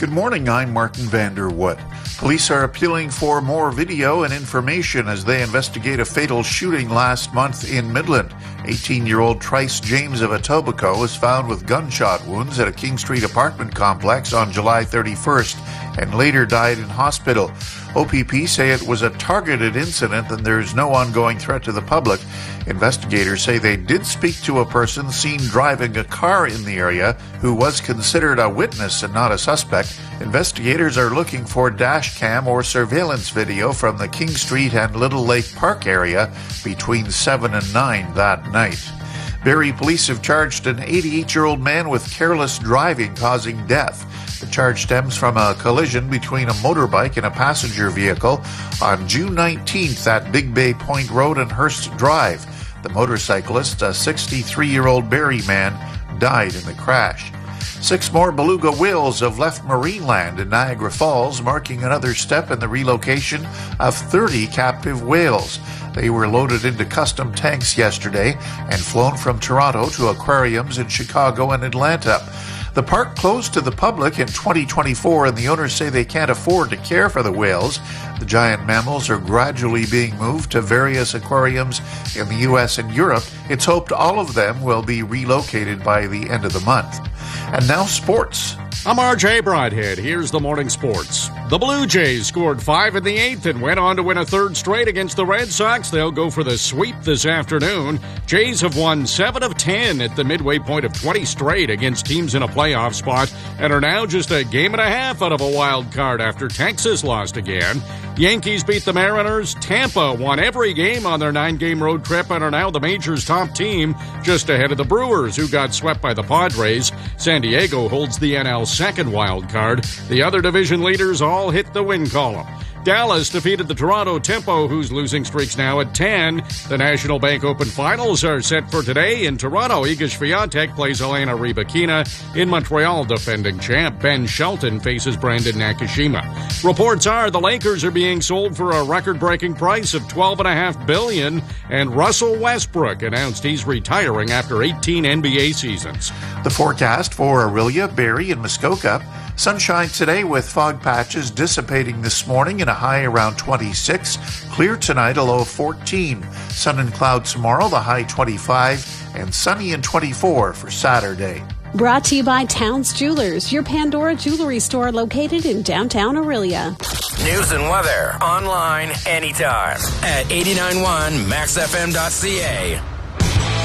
Good morning, I'm Martin Vanderwood. Police are appealing for more video and information as they investigate a fatal shooting last month in Midland. 18-year-old Trice James of Etobicoke was found with gunshot wounds at a King Street apartment complex on July 31st and later died in hospital. OPP say it was a targeted incident and there is no ongoing threat to the public. Investigators say they did speak to a person seen driving a car in the area who was considered a witness and not a suspect. Investigators are looking for dash cam or surveillance video from the King Street and Little Lake Park area between 7 and 9 that night. Barrie police have charged an 88-year-old man with careless driving causing death. The charge stems from a collision between a motorbike and a passenger vehicle on June 19th at Big Bay Point Road and Hurst Drive. The motorcyclist, a 63-year-old Barrie man, died in the crash. 6 more beluga whales have left Marineland in Niagara Falls, marking another step in the relocation of 30 captive whales. They were loaded into custom tanks yesterday and flown from Toronto to aquariums in Chicago and Atlanta. The park closed to the public in 2024, and the owners say they can't afford to care for the whales. The giant mammals are gradually being moved to various aquariums in the U.S. and Europe. It's hoped all of them will be relocated by the end of the month. And now sports. I'm RJ Broadhead. Here's the morning sports. The Blue Jays scored 5 in the 8th and went on to win a third straight against the Red Sox. They'll go for the sweep this afternoon. Jays have won 7 of 10 at the midway point of 20 straight against teams in a playoff spot and are now just a game and a half out of a wild card after Texas lost again. Yankees beat the Mariners. Tampa won every game on their 9-game road trip and are now the major's top team, just ahead of the Brewers, who got swept by the Padres. San Diego holds the NL second wild card. The other division leaders all hit the win column. Dallas defeated the Toronto Tempo, whose losing streak's now at 10. The National Bank Open Finals are set for today. In Toronto, Iga Swiatek plays Elena Rybakina. In Montreal, defending champ Ben Shelton faces Brandon Nakashima. Reports are the Lakers are being sold for a record-breaking price of $12.5 billion, and Russell Westbrook announced he's retiring after 18 NBA seasons. The forecast for Orillia, Barrie, and Muskoka. Sunshine today with fog patches dissipating this morning and a high around 26. Clear tonight, a low of 14. Sun and clouds tomorrow, the high 25. And sunny and 24 for Saturday. Brought to you by Towns Jewelers, your Pandora jewelry store located in downtown Orillia. News and weather online anytime at 89.1maxfm.ca.